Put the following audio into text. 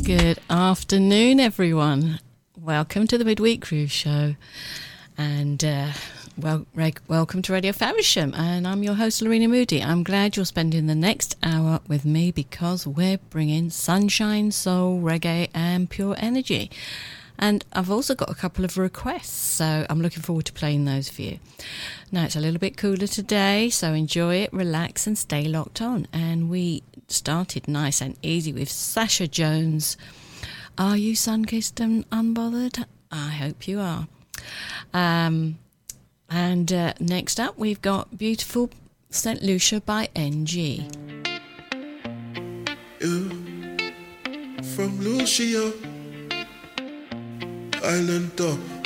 Good afternoon, everyone. Welcome to the Midweek Groove Show, and welcome to Radio Faversham. And I'm your host, Lorena Moody. I'm glad you're spending the next hour with me because we're bringing sunshine, soul, reggae, and pure energy. And I've also got a couple of requests, so I'm looking forward to playing those for you. Now, it's a little bit cooler today, so enjoy it, relax, and stay locked on. And we started nice and easy with Sasha Jones. Are you sun-kissed and unbothered? I hope you are. Next up, we've got Beautiful St. Lucia by NG. From Lucia, island top.